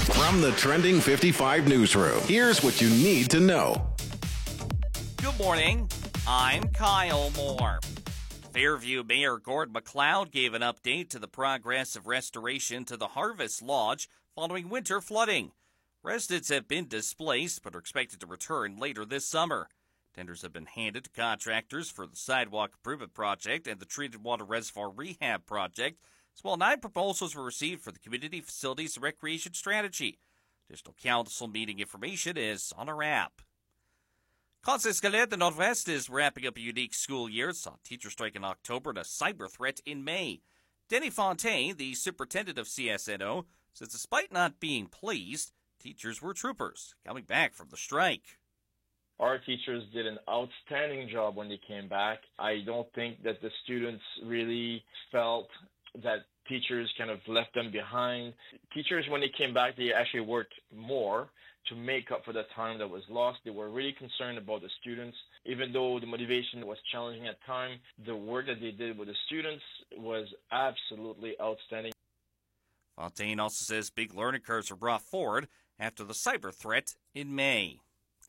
From the Trending 55 newsroom, here's what you need to know. Good morning. I'm Kyle Moore. Fairview Mayor Gord McLeod gave an update to the progress of restoration to the Harvest Lodge following winter flooding. Residents have been displaced but are expected to return later this summer. Tenders have been handed to contractors for the Sidewalk Improvement Project and the Treated Water Reservoir Rehab Project, as well 9 proposals were received for the Community Facilities and Recreation Strategy. Additional council meeting information is on our app. Conseil-Scalaire de Nord-Ouest is wrapping up a unique school year. It saw a teacher strike in October and a cyber threat in May. Denny Fontaine, the superintendent of CSNO, says despite not being pleased, teachers were troopers coming back from the strike. Our teachers did an outstanding job when they came back. I don't think that the students really felt that teachers kind of left them behind. Teachers, when they came back, they actually worked more to make up for the time that was lost. They were really concerned about the students. Even though the motivation was challenging at times, the work that they did with the students was absolutely outstanding. Fontaine also says big learning curves were brought forward after the cyber threat in May.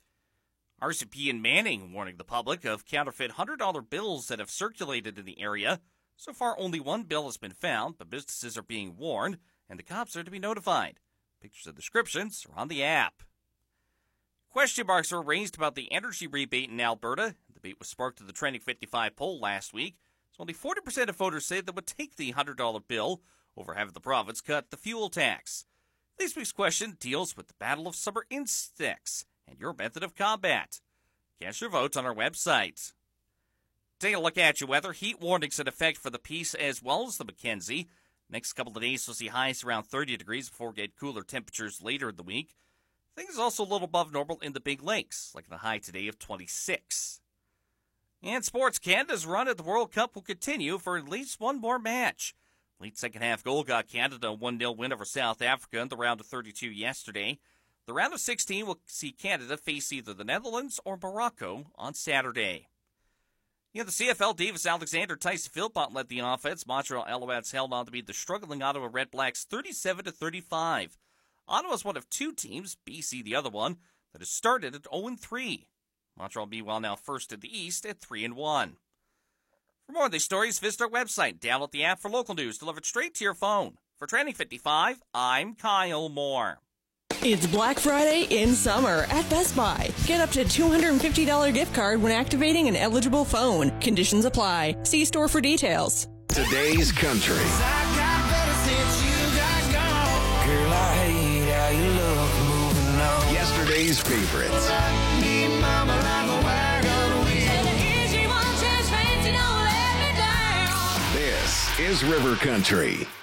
RCP in Manning warning the public of counterfeit $100 bills that have circulated in the area. So far, only one bill has been found, but businesses are being warned, and the cops are to be notified. Pictures and descriptions are on the app. Question marks were raised about the energy rebate in Alberta. The debate was sparked at the Trending 55 poll last week. So only 40% of voters say they would take the $100 bill over having the province cut the fuel tax. This week's question deals with the battle of summer insects and your method of combat. Cast your votes on our website. Taking a look at your weather, heat warnings in effect for the Peace as well as the Mackenzie. Next couple of days, we'll see highs around 30 degrees before we get cooler temperatures later in the week. Things also a little above normal in the Big Lakes, like the high today of 26. And Sports Canada's run at the World Cup will continue for at least one more match. Late second half goal got Canada a 1-0 win over South Africa in the round of 32 yesterday. The round of 16 will see Canada face either the Netherlands or Morocco on Saturday. The CFL, Davis Alexander, Tyson Philpott led the offense. Montreal Alouettes held on to beat the struggling Ottawa Redblacks 37-35. Ottawa's one of 2 teams, BC the other one, that has started at 0-3. Montreal, meanwhile, now first in the East at 3-1. For more of these stories, visit our website. Download the app for local news delivered straight to your phone. For Trending 55, I'm Kyle Moore. It's Black Friday in summer at Best Buy. Get up to $250 gift card when activating an eligible phone. Conditions apply. See store for details. Today's country. Yesterday's favorites. This is River Country.